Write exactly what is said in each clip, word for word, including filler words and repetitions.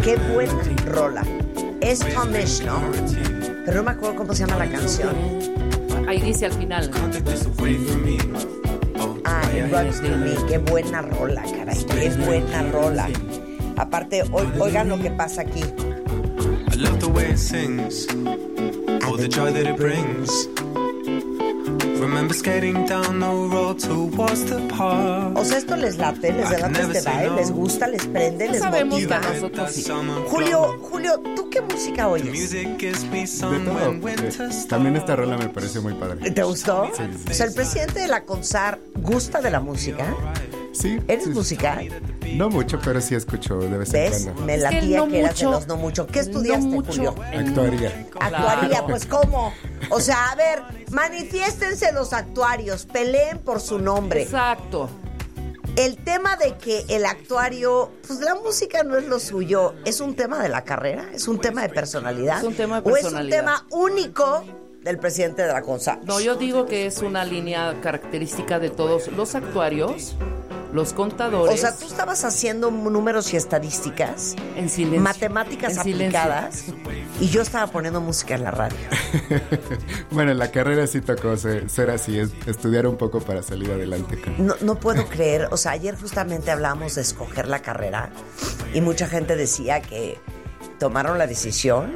qué buena rola. Es Tomish, ¿no? Pero no me acuerdo cómo se llama la canción. Ahí dice al final. Ah, It Runs Through Me. Qué buena rola, caray. Qué buena rola. Aparte, oigan lo que pasa aquí. I love the way it sings, all the joy that it brings. Remember skating down the road towards the park. O sea, esto les late, les delata este baile, les gusta, les prende, les motiva. Nosotros sí. Julio, Julio, ¿tú qué música oyes? De todo. Eh, también esta rola me parece muy padre. ¿Te gustó? Sí, sí, sí. O sea, el presidente de la CONSAR gusta de la música. Sí. ¿Eres sí, musical? No mucho, pero sí escucho de vez ¿Ves? en cuando. Me latía Es que que, no eras de mucho, los no mucho. ¿Qué estudiaste, no mucho Julio? en- Actuaría. Actuaría, Claro. pues ¿cómo? O sea, a ver, manifiéstense los actuarios, peleen por su nombre. Exacto. El tema de que el actuario, pues la música no es lo suyo, ¿es un tema de la carrera? ¿Es un tema de personalidad? Es un tema de ¿O personalidad. es un tema único del presidente de la CONSAR? No, yo digo que es una línea característica de todos los actuarios, los contadores. O sea, tú estabas haciendo números y estadísticas, en silencio. matemáticas En silencio. aplicadas, y yo estaba poniendo música en la radio. Bueno, en la carrera sí tocó ser, ser así, es, estudiar un poco para salir adelante. Con... No, no puedo creer, o sea, ayer justamente hablábamos de escoger la carrera y mucha gente decía que tomaron la decisión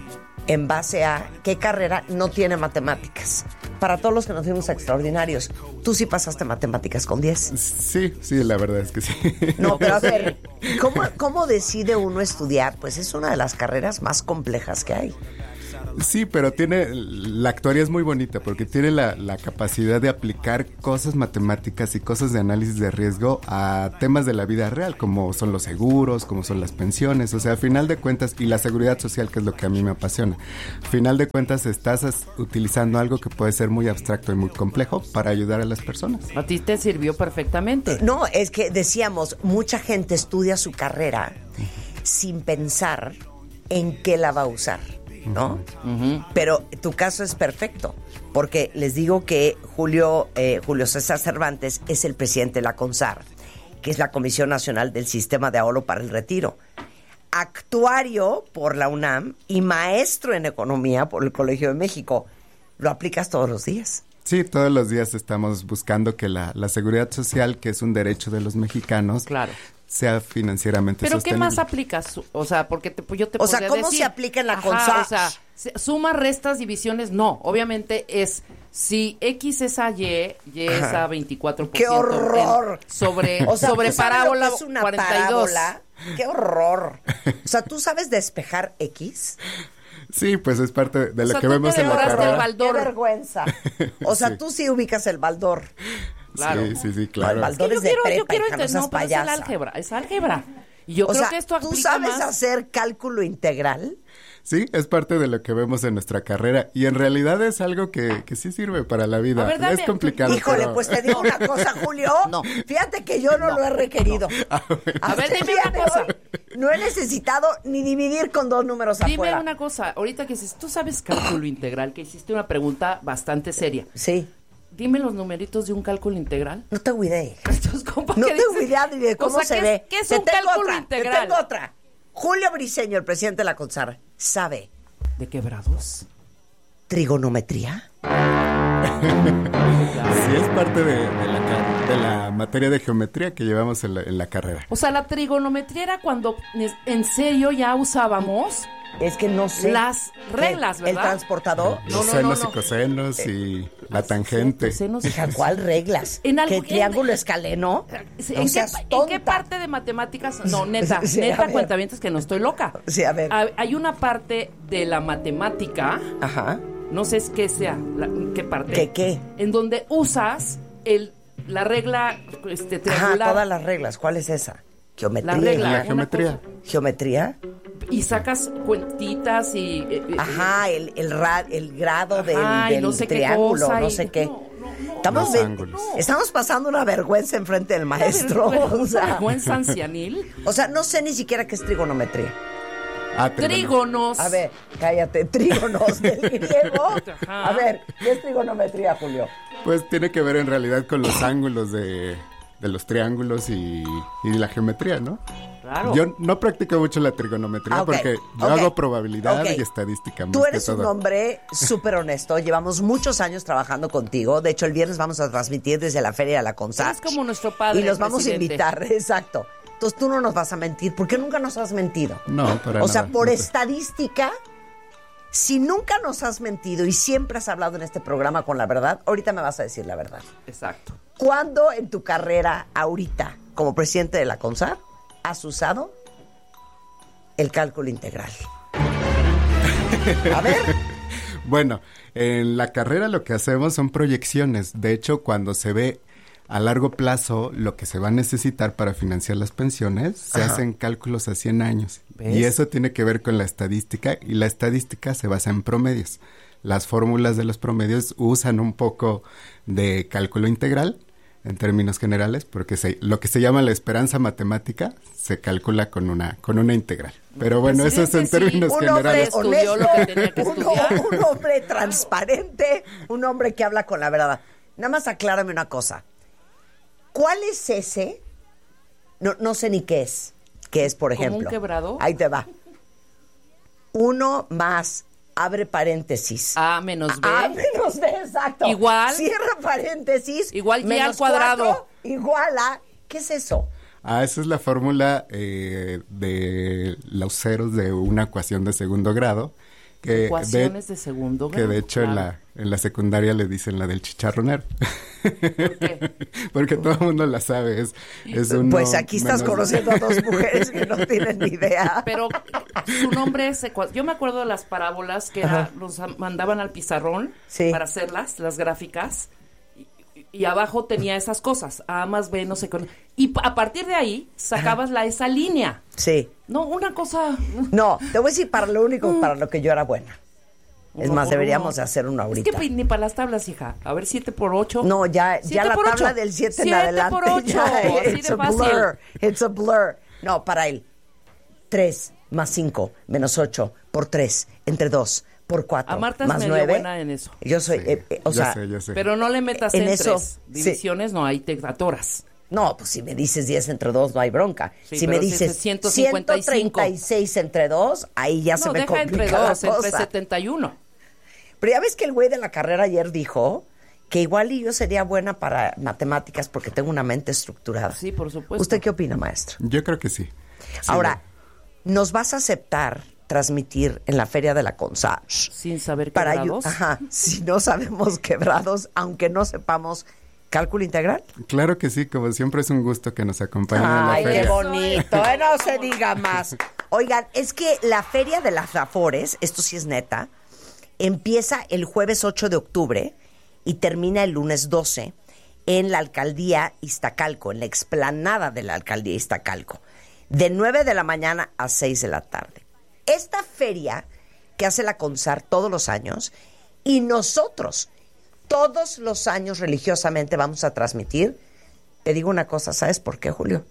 en base a qué carrera no tiene matemáticas. Para todos los que nos fuimos extraordinarios, tú sí pasaste matemáticas con diez. Sí, sí, la verdad es que sí. No, pero a ver, ¿cómo, ¿cómo decide uno estudiar? Pues es una de las carreras más complejas que hay. Sí, pero tiene, la actuaría es muy bonita porque tiene la, la capacidad de aplicar cosas matemáticas y cosas de análisis de riesgo a temas de la vida real, como son los seguros, como son las pensiones, o sea, a final de cuentas, y la seguridad social, que es lo que a mí me apasiona. A final de cuentas, estás as, utilizando algo que puede ser muy abstracto y muy complejo para ayudar a las personas. A ti te sirvió perfectamente. No, es que decíamos, mucha gente estudia su carrera sin pensar en qué la va a usar, ¿no? Uh-huh. Pero tu caso es perfecto, porque les digo que Julio, eh, Julio César Cervantes es el presidente de la CONSAR, que es la Comisión Nacional del Sistema de Ahorro para el Retiro, actuario por la UNAM y maestro en economía por el Colegio de México. ¿Lo aplicas todos los días? Sí, todos los días estamos buscando que la, la seguridad social, que es un derecho de los mexicanos, claro, sea financieramente ¿pero sostenible. qué más aplicas? O sea, porque te, yo te O sea, podría ¿cómo decir, se aplica en la ajá, CONSAR? O sea, suma, restas, divisiones, no. Obviamente es, si X es a Y, Y es a veinticuatro por ciento. ¡Qué horror! En, sobre o sea, sobre ¿tú sabes parábola lo que es una cuarenta y dos. parábola? ¡Qué horror! O sea, ¿tú sabes despejar X? Sí, pues es parte de lo o sea, que vemos en la carrera. ¡Qué vergüenza! O sea, sí. Tú sí ubicas el baldor. Claro. Sí, sí, sí, claro. El baldor es, es que yo de quiero, prepa, yo quiero hija, no seas no, pero payasa. es el álgebra, es álgebra. Y yo o creo sea, que esto ¿tú aplica sabes más. hacer cálculo integral? Sí, es parte de lo que vemos en nuestra carrera y en realidad es algo que, que sí sirve para la vida. Ver, dame, es complicado. Híjole, pero... pues te digo una cosa, Julio. No. Fíjate que yo no, no lo he requerido. No. A, ver, a ver, dime una cosa. No he necesitado ni dividir con dos números dime afuera. Dime una cosa. Ahorita que dices, tú sabes cálculo integral, que hiciste una pregunta bastante seria. Sí. Dime los numeritos de un cálculo integral. No tengo idea. Entonces, ¿cómo no que tengo dices? idea ni de cómo o sea, se ¿qué ve. Es, ¿Qué es te un cálculo otra, integral? Te tengo otra. Julio Briceño, el presidente de la CONSAR, sabe. ¿De qué grados? ¿Trigonometría? Sí, es parte de, de, la, de la materia de geometría que llevamos en la, en la carrera. O sea, la trigonometría era cuando en serio ya usábamos... Es que no sé. Las reglas, ¿Qué? ¿verdad? ¿El transportador? Los no, no, senos no, no. y cosenos eh, y la tangente. Senos, Hija, ¿cuál reglas? En algo, ¿Qué triángulo escaleno? ¿En, no qué, ¿En qué parte de matemáticas? No, neta, sí, neta, cuentavientes que no estoy loca. Sí, a ver. Hay una parte de la matemática, ajá, no sé qué sea, la, qué parte. ¿Qué qué? En donde usas el la regla este, triangular. Ajá, todas las reglas. ¿Cuál es esa? Geometría. La regla. La geometría. ¿Geometría? Y sacas cuentitas y... Eh, ajá, el, el, ra, el grado ajá, del, del no sé triángulo, qué cosa, no y, sé qué. No, no, no, estamos, los de, ángulos. estamos pasando una vergüenza enfrente del maestro. Una o sea, vergüenza ancianil. O sea, no sé ni siquiera qué es trigonometría. Ah, trígonos. A ver, cállate, trígonos del griego. Ajá. A ver, ¿qué es trigonometría, Julio? Pues tiene que ver en realidad con los ángulos de, de los triángulos y, y la geometría, ¿no? Claro. Yo no practico mucho la trigonometría Ah, ok, porque yo ok, hago probabilidad ok. y estadística. Tú más eres que un todo. hombre súper honesto. Llevamos muchos años trabajando contigo. De hecho, el viernes vamos a transmitir desde la Feria de la Consach. Eres como nuestro padre, Y los vamos presidente. a invitar, exacto. Entonces tú no nos vas a mentir, porque nunca nos has mentido. No, para O sea, nada. por No te- estadística, si nunca nos has mentido y siempre has hablado en este programa con la verdad, ahorita me vas a decir la verdad. Exacto. ¿Cuándo en tu carrera, ahorita, como presidente de la CONSAR, has usado el cálculo integral? A ver. Bueno, en la carrera lo que hacemos son proyecciones. De hecho, cuando se ve a largo plazo lo que se va a necesitar para financiar las pensiones, se Ajá. hacen cálculos a cien años. ¿Ves? Y eso tiene que ver con la estadística, y la estadística se basa en promedios. Las fórmulas de los promedios usan un poco de cálculo integral, en términos generales, porque se, lo que se llama la esperanza matemática se calcula con una con una integral. Pero bueno, eso es en Presidente, sí. términos Un hombre generales. Estudió honesto, lo que tenía que un, estudiar. un hombre transparente, un hombre que habla con la verdad. Nada más aclárame una cosa. ¿Cuál es ese? No, no sé ni qué es. ¿Qué es, por ¿Como un ejemplo? quebrado? Ahí te va. Uno más, abre paréntesis. A menos B. A menos B, exacto. Igual. Cierra paréntesis. Igual Y menos al cuadrado. cuatro, igual a... ¿Qué es eso? Ah, esa es la fórmula eh, de los ceros de una ecuación de segundo grado. Que Ecuaciones de segundo Que grado, de hecho en, claro. la, en la secundaria le dicen la del chicharronero. ¿Por qué? Porque todo el mundo la sabe. Es, es uno Pues aquí estás menos- conociendo a dos mujeres que no tienen ni idea. Pero su nombre es... ecua- Yo me acuerdo de las parábolas que era, los a- mandaban al pizarrón Sí. para hacerlas, las gráficas. Y, y- y abajo tenía esas cosas. A más B, no sé qué. Y pa- a partir de ahí sacabas la esa línea. Sí. No, una cosa... No, te voy a decir para lo único para lo que yo era buena. Es Uno más, por deberíamos uno. de hacer uno ahorita. Es que ni para las tablas, hija. A ver, siete por ocho. No, ya, ya Siete la por tabla ocho. del siete en Siete adelante. por ocho, ya, así it's de a fácil. blur. It's a blur. No, para él. tres más cinco menos ocho por tres entre dos por cuatro A Marta es más medio nueve. buena en eso. Yo soy, Sí, eh, eh, o ya sea, sé, ya sé. Pero no le metas En en, eso, tres sí. divisiones, no, ahí te atoras. no, pues si me dices diez entre dos no hay bronca. Sí, si me pero si dices es ciento cincuenta y cinco. ciento treinta y seis entre dos, ahí ya se No, me deja complica entre la dos, entre cosa. setenta y uno. Pero ya ves que el güey de la carrera ayer dijo que igual y yo sería buena para matemáticas porque tengo una mente estructurada. Sí, por supuesto. ¿Usted qué opina, maestro? Yo creo que sí. Sí, Ahora, ¿nos vas a aceptar transmitir en la Feria de la Consach? Sin saber Para quebrados. ayu- Ajá, si no sabemos quebrados, aunque no sepamos cálculo integral. Claro que sí, como siempre es un gusto que nos acompañen en la Ay, qué feria. bonito, eh, no se diga más. Oigan, es que la Feria de las Afores, esto sí es neta, empieza el jueves ocho de octubre y termina el lunes doce en la alcaldía Iztacalco, en la explanada de la alcaldía Iztacalco, de nueve de la mañana a seis de la tarde. Esta feria que hace la CONSAR todos los años, y nosotros todos los años religiosamente vamos a transmitir. Te digo una cosa, ¿sabes por qué, Julio?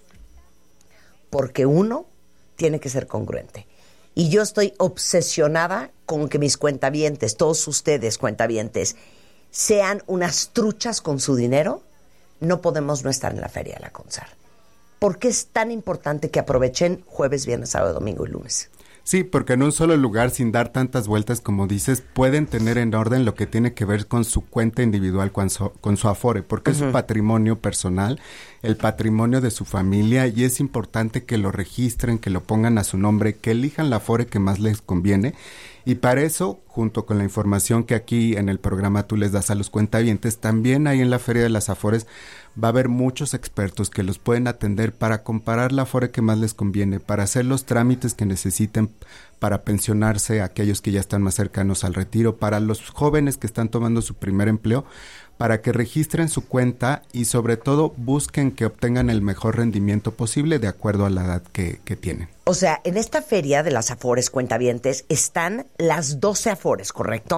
Porque uno tiene que ser congruente. Y yo estoy obsesionada con que mis cuentavientes, todos ustedes cuentavientes, sean unas truchas con su dinero. No podemos no estar en la Feria de la CONSAR. ¿Por qué es tan importante que aprovechen jueves, viernes, sábado, domingo y lunes? Sí, porque en un solo lugar, sin dar tantas vueltas como dices, pueden tener en orden lo que tiene que ver con su cuenta individual, con su, con su Afore, porque uh-huh. es su patrimonio personal, el patrimonio de su familia, y es importante que lo registren, que lo pongan a su nombre, que elijan la Afore que más les conviene. Y para eso, junto con la información que aquí en el programa tú les das a los cuentavientes, también ahí en la Feria de las Afores va a haber muchos expertos que los pueden atender para comparar la Afore que más les conviene, para hacer los trámites que necesiten para pensionarse, aquellos que ya están más cercanos al retiro, para los jóvenes que están tomando su primer empleo, para que registren su cuenta y sobre todo busquen que obtengan el mejor rendimiento posible de acuerdo a la edad que, que tienen. O sea, en esta feria de las Afores cuentavientes están las doce Afores, ¿correcto?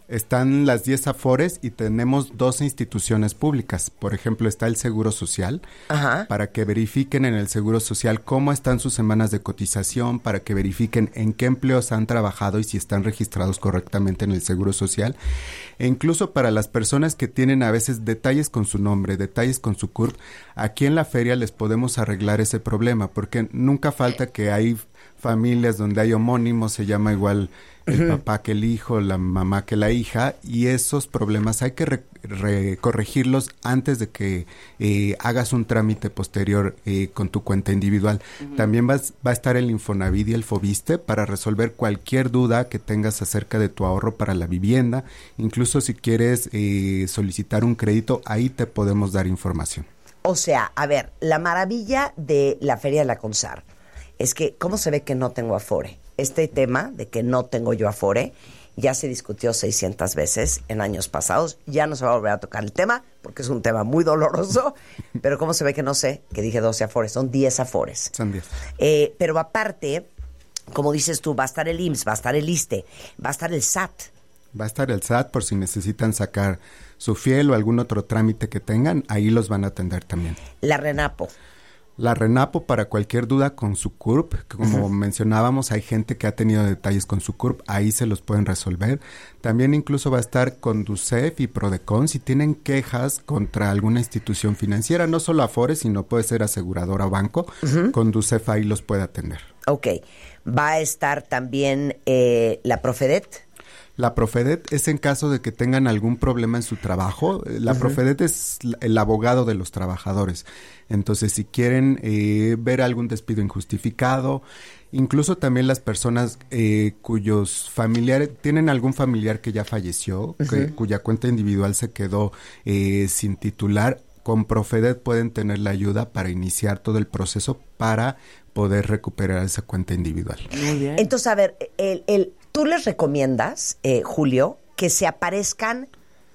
Están las diez Afores y tenemos doce instituciones públicas. Por ejemplo, está el Seguro Social, Ajá. para que verifiquen en el Seguro Social cómo están sus semanas de cotización, para que verifiquen en qué empleos han trabajado y si están registrados correctamente en el Seguro Social. E incluso para las personas que tienen a veces detalles con su nombre, detalles con su C U R P, aquí en la feria les podemos arreglar ese problema, porque nunca falta que hay familias donde hay homónimos, se llama igual el uh-huh. papá que el hijo, la mamá que la hija, y esos problemas hay que re, re, corregirlos antes de que eh, hagas un trámite posterior eh, con tu cuenta individual. Uh-huh. También vas, va a estar el Infonavit y el Fobiste para resolver cualquier duda que tengas acerca de tu ahorro para la vivienda. Incluso si quieres eh, solicitar un crédito, ahí te podemos dar información. O sea, a ver, la maravilla de la Feria de la CONSAR es que, ¿cómo se ve que no tengo Afore? Este tema de que no tengo yo Afore ya se discutió seiscientas veces en años pasados. Ya no se va a volver a tocar el tema porque es un tema muy doloroso. Pero ¿cómo se ve que no sé? Que dije doce Afores. Son diez Afores. Son diez. Eh, pero aparte, como dices tú, va a estar el I M S S, va a estar el ISSSTE, va a estar el S A T. Va a estar el S A T por si necesitan sacar su fiel o algún otro trámite que tengan. Ahí los van a atender también. La RENAPO. La RENAPO para cualquier duda con su C U R P, que como uh-huh. mencionábamos, hay gente que ha tenido detalles con su C U R P, ahí se los pueden resolver. También incluso va a estar Conducef y Prodecon si tienen quejas contra alguna institución financiera, no solo Afore, sino puede ser aseguradora o banco, uh-huh. Conducef ahí los puede atender. Ok, va a estar también eh, la Profedet. La Profedet es en caso de que tengan algún problema en su trabajo. La uh-huh. Profedet es el abogado de los trabajadores. Entonces, si quieren eh, ver algún despido injustificado, incluso también las personas eh, cuyos familiares, tienen algún familiar que ya falleció, uh-huh. que, cuya cuenta individual se quedó eh, sin titular, con Profedet pueden tener la ayuda para iniciar todo el proceso para poder recuperar esa cuenta individual. Muy bien. Entonces, a ver, el... el ¿tú les recomiendas, eh, Julio, que se aparezcan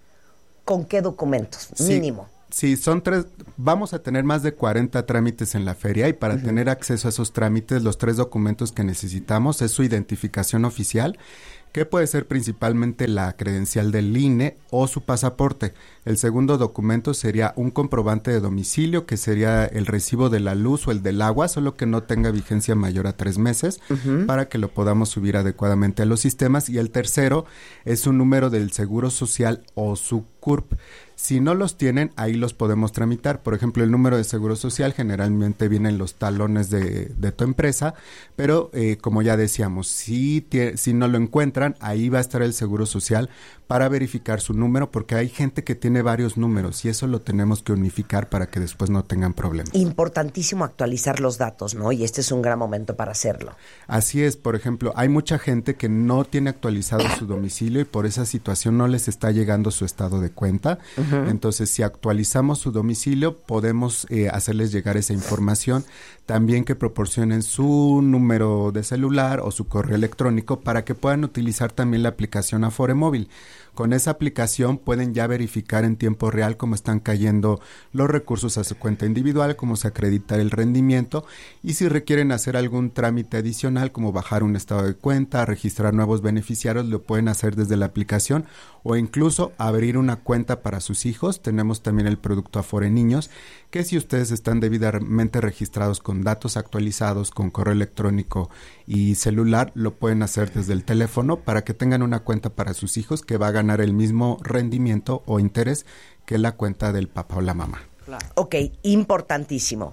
con qué documentos? Sí, mínimo. Sí, son tres, vamos a tener más de cuarenta trámites en la feria y para uh-huh. tener acceso a esos trámites, los tres documentos que necesitamos es su identificación oficial, que puede ser principalmente la credencial del I N E o su pasaporte. El segundo documento sería un comprobante de domicilio, que sería el recibo de la luz o el del agua, solo que no tenga vigencia mayor a tres meses, uh-huh. para que lo podamos subir adecuadamente a los sistemas. Y el tercero es un número del Seguro Social o su C U R P. Si no los tienen, ahí los podemos tramitar. Por ejemplo, el número de Seguro Social generalmente viene en los talones de, de tu empresa, pero eh, como ya decíamos, si, tie, si no lo encuentran, ahí va a estar el Seguro Social para verificar su número, porque hay gente que tiene varios números y eso lo tenemos que unificar para que después no tengan problemas. Importantísimo actualizar los datos, ¿no? Y este es un gran momento para hacerlo. Así es, por ejemplo, hay mucha gente que no tiene actualizado su domicilio y por esa situación no les está llegando su estado de cuenta. Uh-huh. Entonces, si actualizamos su domicilio, podemos eh, hacerles llegar esa información. También que proporcionen su número de celular o su correo electrónico para que puedan utilizar también la aplicación Afore Móvil. Con esa aplicación pueden ya verificar en tiempo real cómo están cayendo los recursos a su cuenta individual, cómo se acredita el rendimiento y si requieren hacer algún trámite adicional como bajar un estado de cuenta, registrar nuevos beneficiarios, lo pueden hacer desde la aplicación o incluso abrir una cuenta para sus hijos. Tenemos también el producto Afore Niños, que si ustedes están debidamente registrados con datos actualizados, con correo electrónico y celular, lo pueden hacer desde el teléfono para que tengan una cuenta para sus hijos que va a ganar el mismo rendimiento o interés que la cuenta del papá o la mamá. Claro. Ok, importantísimo.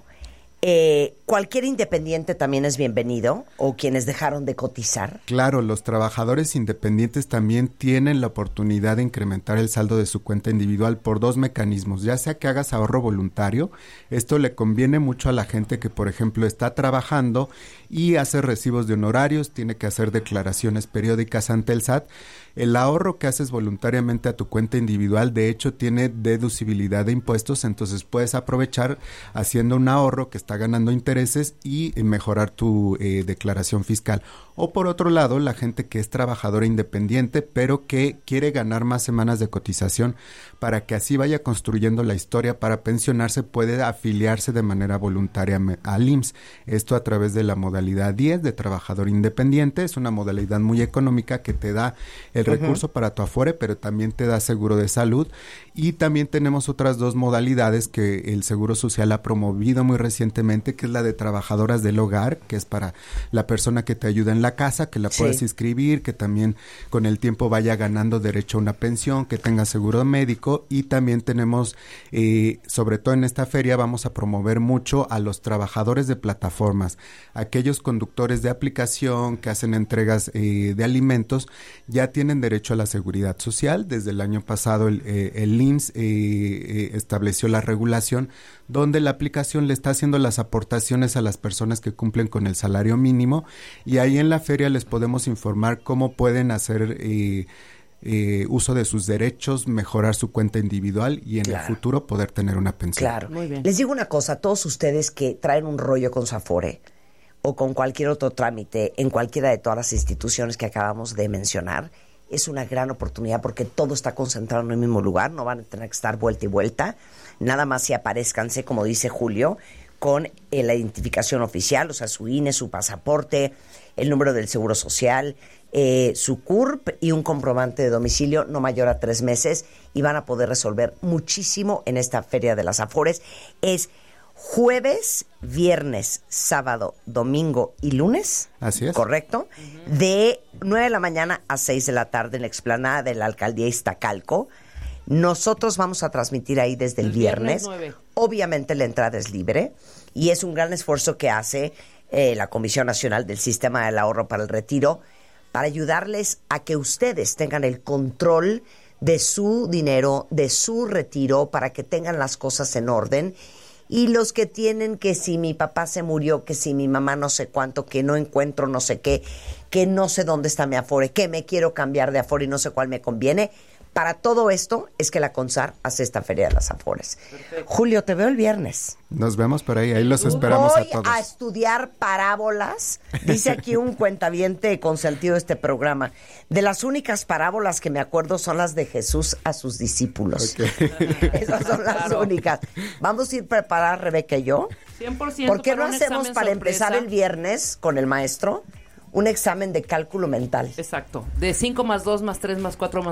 Eh, ¿Cualquier independiente también es bienvenido o quienes dejaron de cotizar? Claro, los trabajadores independientes también tienen la oportunidad de incrementar el saldo de su cuenta individual por dos mecanismos, ya sea que hagas ahorro voluntario, esto le conviene mucho a la gente que por ejemplo está trabajando y hace recibos de honorarios, tiene que hacer declaraciones periódicas ante el S A T. El ahorro que haces voluntariamente a tu cuenta individual, de hecho, tiene deducibilidad de impuestos, entonces puedes aprovechar haciendo un ahorro que está ganando interés intereses y eh, mejorar tu eh, declaración fiscal. O por otro lado, la gente que es trabajadora independiente, pero que quiere ganar más semanas de cotización para que así vaya construyendo la historia para pensionarse, puede afiliarse de manera voluntaria al I M S S. Esto a través de la modalidad diez de trabajador independiente. Es una modalidad muy económica que te da el uh-huh. recurso para tu Afore, pero también te da seguro de salud. Y también tenemos otras dos modalidades que el Seguro Social ha promovido muy recientemente, que es la de trabajadoras del hogar, que es para la persona que te ayuda en la casa, que la sí. puedes inscribir, que también con el tiempo vaya ganando derecho a una pensión, que tenga seguro médico. Y también tenemos, eh, sobre todo en esta feria, vamos a promover mucho a los trabajadores de plataformas, aquellos conductores de aplicación que hacen entregas eh, de alimentos, ya tienen derecho a la seguridad social. Desde el año pasado el, eh, el I M S S eh, eh, estableció la regulación donde la aplicación le está haciendo las aportaciones a las personas que cumplen con el salario mínimo, y ahí en la feria les podemos informar cómo pueden hacer eh, eh, uso de sus derechos, mejorar su cuenta individual y en claro. el futuro poder tener una pensión. Claro, muy bien. Les digo una cosa, a todos ustedes que traen un rollo con su Afore o con cualquier otro trámite en cualquiera de todas las instituciones que acabamos de mencionar, es una gran oportunidad porque todo está concentrado en el mismo lugar, no van a tener que estar vuelta y vuelta, nada más si aparezcanse, como dice Julio, con eh, la identificación oficial, o sea, su I N E, su pasaporte, el número del Seguro Social, eh, su C U R P y un comprobante de domicilio no mayor a tres meses y van a poder resolver muchísimo en esta Feria de las Afores. Es jueves, viernes, sábado, domingo y lunes. Así es. ¿Correcto? Uh-huh. De nueve de la mañana a seis de la tarde en la explanada de la Alcaldía Iztacalco. Nosotros vamos a transmitir ahí desde el, el viernes. viernes Obviamente la entrada es libre y es un gran esfuerzo que hace eh, la Comisión Nacional del Sistema del Ahorro para el Retiro para ayudarles a que ustedes tengan el control de su dinero, de su retiro, para que tengan las cosas en orden. Y los que tienen que si mi papá se murió, que si mi mamá no sé cuánto, que no encuentro no sé qué, que no sé dónde está mi Afore, que me quiero cambiar de Afore y no sé cuál me conviene. Para todo esto es que la CONSAR hace esta Feria de las Afores. Perfecto. Julio, te veo el viernes. Nos vemos por ahí, ahí los esperamos Voy a todos. Voy a estudiar parábolas, dice aquí un cuentaviente consentido de este programa. De las únicas parábolas que me acuerdo son las de Jesús a sus discípulos. Okay. Esas son las claro. únicas. Vamos a ir preparadas, Rebeca y yo. cien por ciento. ¿Por qué no hacemos para sorpresa? Empezar el viernes con el maestro un examen de cálculo mental? Exacto. De cinco más dos más tres más cuatro más